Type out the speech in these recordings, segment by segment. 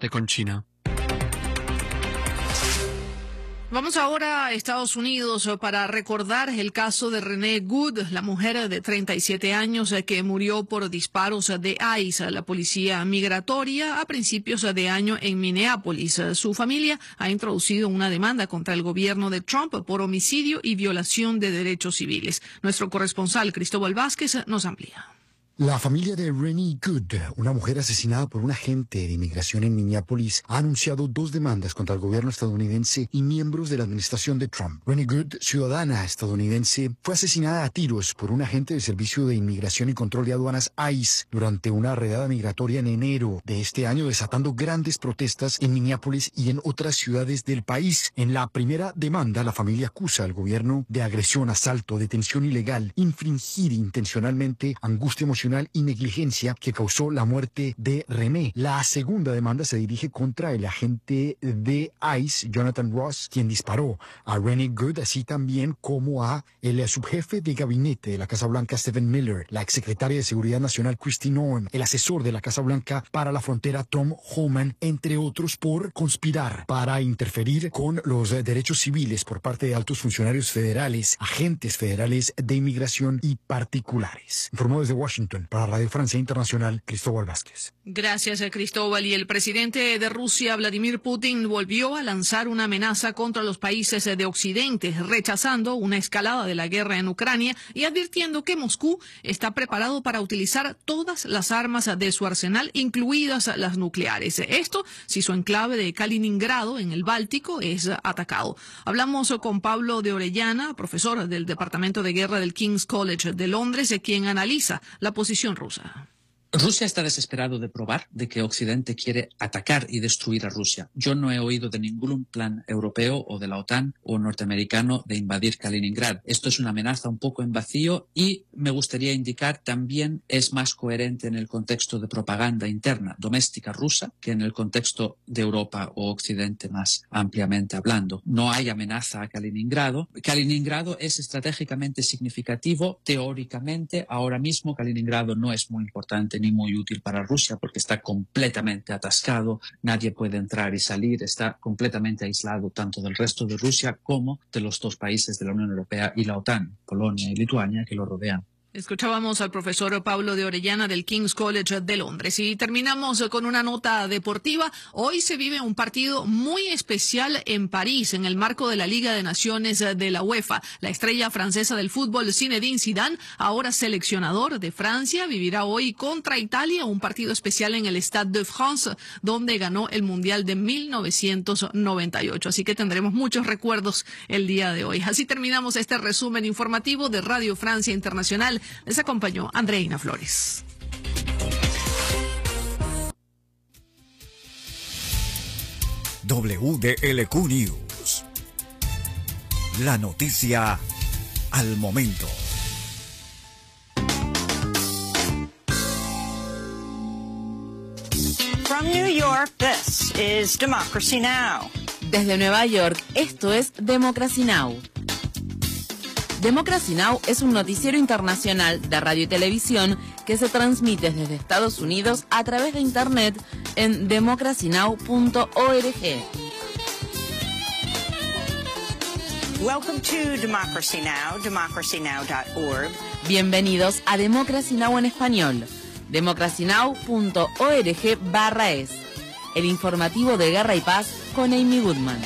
parte con China. Vamos ahora a Estados Unidos para recordar el caso de Renee Good, la mujer de 37 años que murió por disparos de ICE, la policía migratoria, a principios de año en Minneapolis. Su familia ha introducido una demanda contra el gobierno de Trump por homicidio y violación de derechos civiles. Nuestro corresponsal Cristóbal Vázquez nos amplía. La familia de Renee Good, una mujer asesinada por un agente de inmigración en Minneapolis, ha anunciado 2 demandas contra el gobierno estadounidense y miembros de la administración de Trump. Renee Good, ciudadana estadounidense, fue asesinada a tiros por un agente del Servicio de Inmigración y Control de Aduanas ICE durante una redada migratoria en enero de este año, desatando grandes protestas en Minneapolis y en otras ciudades del país. En la primera demanda, la familia acusa al gobierno de agresión, asalto, detención ilegal, infringir intencionalmente, angustia emocional y negligencia que causó la muerte de Renee. La segunda demanda se dirige contra el agente de ICE, Jonathan Ross, quien disparó a Renee Good, así también como a el subjefe de gabinete de la Casa Blanca, Stephen Miller, la exsecretaria de Seguridad Nacional, Kristi Noem, el asesor de la Casa Blanca para la frontera, Tom Homan, entre otros, por conspirar para interferir con los derechos civiles por parte de altos funcionarios federales, agentes federales de inmigración y particulares. Informó desde Washington para Radio Francia Internacional, Cristóbal Vázquez. Gracias, Cristóbal. Y el presidente de Rusia, Vladimir Putin, volvió a lanzar una amenaza contra los países de Occidente, rechazando una escalada de la guerra en Ucrania y advirtiendo que Moscú está preparado para utilizar todas las armas de su arsenal, incluidas las nucleares. Esto si su enclave de Kaliningrado, en el Báltico, es atacado. Hablamos con Pablo de Orellana, profesor del Departamento de Guerra del King's College de Londres, quien analiza la posición rusa. Rusia está desesperado de probar de que Occidente quiere atacar y destruir a Rusia. Yo no he oído de ningún plan europeo o de la OTAN o norteamericano de invadir Kaliningrad. Esto es una amenaza un poco en vacío y me gustaría indicar también es más coherente en el contexto de propaganda interna doméstica rusa que en el contexto de Europa o Occidente más ampliamente hablando. No hay amenaza a Kaliningrado. Kaliningrado es estratégicamente significativo. Teóricamente, ahora mismo Kaliningrado no es muy importante ni muy útil para Rusia porque está completamente atascado, nadie puede entrar y salir, está completamente aislado tanto del resto de Rusia como de los 2 países de la Unión Europea y la OTAN, Polonia y Lituania, que lo rodean. Escuchábamos al profesor Pablo de Orellana del King's College de Londres. Y terminamos con una nota deportiva. Hoy se vive un partido muy especial en París, en el marco de la Liga de Naciones de la UEFA. La estrella francesa del fútbol, Zinedine Zidane, ahora seleccionador de Francia, vivirá hoy contra Italia un partido especial en el Stade de France, donde ganó el Mundial de 1998. Así que tendremos muchos recuerdos el día de hoy. Así terminamos este resumen informativo de Radio Francia Internacional. Les acompañó Andreina Flores. WDLQ News. La noticia al momento. From New York, this is Democracy Now! Desde Nueva York, esto es Democracy Now! Democracy Now! Es un noticiero internacional de radio y televisión que se transmite desde Estados Unidos a través de Internet en democracynow.org. Welcome to Democracy Now!, democracynow.org. Bienvenidos a Democracy Now! En español, democracynow.org/es. El informativo de Guerra y Paz con Amy Goodman.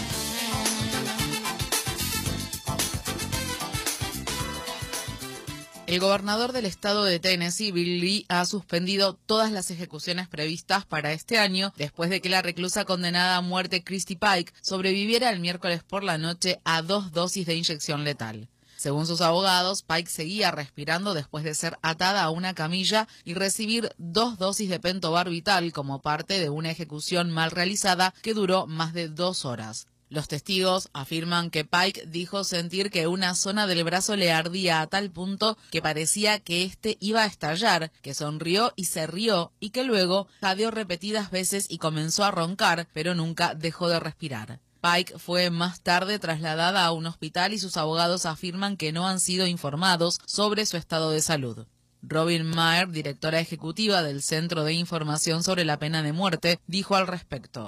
El gobernador del estado de Tennessee, Bill Lee, ha suspendido todas las ejecuciones previstas para este año después de que la reclusa condenada a muerte Christy Pike sobreviviera el miércoles por la noche a 2 dosis de inyección letal. Según sus abogados, Pike seguía respirando después de ser atada a una camilla y recibir 2 dosis de pentobarbital como parte de una ejecución mal realizada que duró más de 2 horas. Los testigos afirman que Pike dijo sentir que una zona del brazo le ardía a tal punto que parecía que éste iba a estallar, que sonrió y se rió y que luego jadeó repetidas veces y comenzó a roncar, pero nunca dejó de respirar. Pike fue más tarde trasladada a un hospital y sus abogados afirman que no han sido informados sobre su estado de salud. Robin Maher, directora ejecutiva del Centro de Información sobre la Pena de Muerte, dijo al respecto: